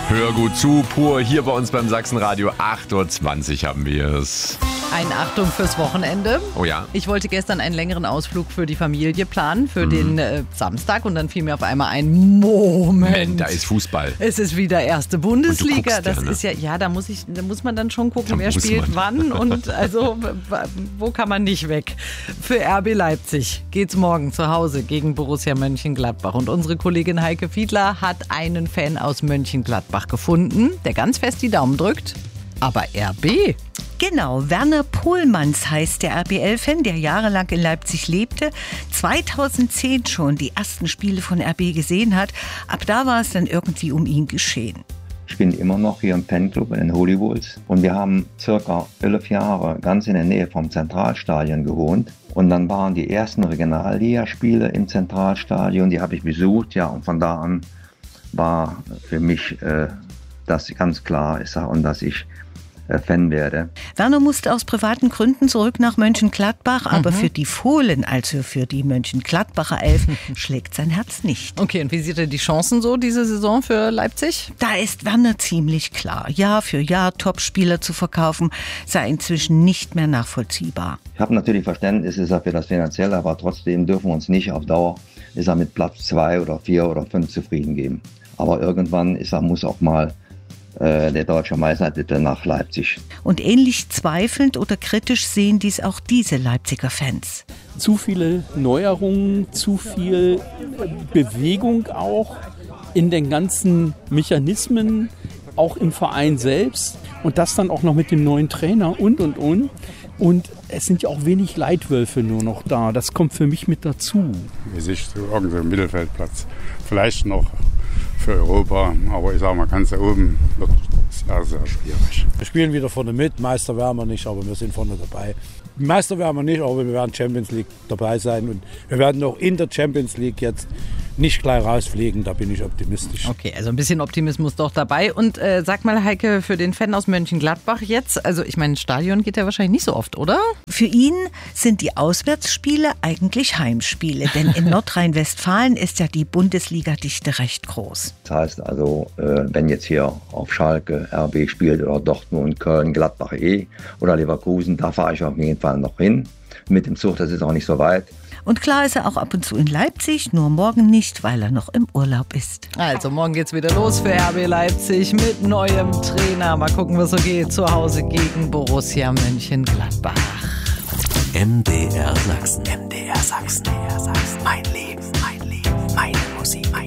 Hör gut zu, pur hier bei uns beim Sachsenradio. 8.20 Uhr haben wir es. Eine Achtung fürs Wochenende. Oh ja. Ich wollte gestern einen längeren Ausflug für die Familie planen, für den Samstag. Und dann fiel mir auf einmal ein Moment. Da ist Fußball. Es ist wieder erste Bundesliga. Und du guckst, Das ist ja, da muss man dann schon gucken, wer muss spielt man. wann. Und also, wo kann man nicht weg? Für RB Leipzig geht's morgen zu Hause gegen Borussia Mönchengladbach. Und unsere Kollegin Heike Fiedler hat einen Fan aus Mönchengladbach gefunden, der ganz fest die Daumen drückt. Aber RB? Genau, Werner Pohlmanns heißt der RBL-Fan, der jahrelang in Leipzig lebte, 2010 schon die ersten Spiele von RB gesehen hat. Ab da war es dann irgendwie um ihn geschehen. Ich bin immer noch hier im Fanclub in den Hollywoods und wir haben circa 11 Jahre ganz in der Nähe vom Zentralstadion gewohnt. Und dann waren die ersten Regionalligaspiele im Zentralstadion, die habe ich besucht, ja, und von da an war für mich das ganz klar ist und dass ich Fan werde. Werner musste aus privaten Gründen zurück nach Mönchengladbach, aber für die Fohlen, also für die Mönchengladbacher Elf, schlägt sein Herz nicht. Okay, und wie sieht er die Chancen so diese Saison für Leipzig? Da ist Werner ziemlich klar. Jahr für Jahr Topspieler zu verkaufen, sei inzwischen nicht mehr nachvollziehbar. Ich habe natürlich Verständnis für das Finanzielle, aber trotzdem dürfen wir uns nicht auf Dauer mit Platz 2 oder 4 oder 5 zufrieden geben. Aber irgendwann muss auch mal der deutsche Meistertitel nach Leipzig. Und ähnlich zweifelnd oder kritisch sehen dies auch diese Leipziger Fans. Zu viele Neuerungen, zu viel Bewegung auch in den ganzen Mechanismen, auch im Verein selbst. Und das dann auch noch mit dem neuen Trainer und. Und es sind ja auch wenig Leitwölfe nur noch da. Das kommt für mich mit dazu. Wie sich so irgendein Mittelfeldplatz. Vielleicht noch für Europa, aber ich sage mal, ganz da oben wird sehr, sehr schwierig. Wir spielen wieder vorne mit, Meister werden wir nicht, aber wir sind vorne dabei. Meister werden wir nicht, aber wir werden Champions League dabei sein und wir werden auch in der Champions League jetzt nicht gleich rausfliegen, da bin ich optimistisch. Okay, also ein bisschen Optimismus doch dabei. Und sag mal, Heike, für den Fan aus Mönchengladbach jetzt, also ich meine, ins Stadion geht er wahrscheinlich nicht so oft, oder? Für ihn sind die Auswärtsspiele eigentlich Heimspiele, denn in Nordrhein-Westfalen ist ja die Bundesliga-Dichte recht groß. Das heißt also, wenn jetzt hier auf Schalke RB spielt oder Dortmund, Köln, Gladbach oder Leverkusen, da fahre ich auf jeden Fall noch hin. Mit dem Zug, das ist auch nicht so weit. Und klar ist er auch ab und zu in Leipzig, nur morgen nicht, weil er noch im Urlaub ist. Also morgen geht's wieder los für RB Leipzig mit neuem Trainer. Mal gucken, was so geht. Zu Hause gegen Borussia Mönchengladbach. MDR Sachsen. MDR Sachsen. Mein Leben, meine Musik.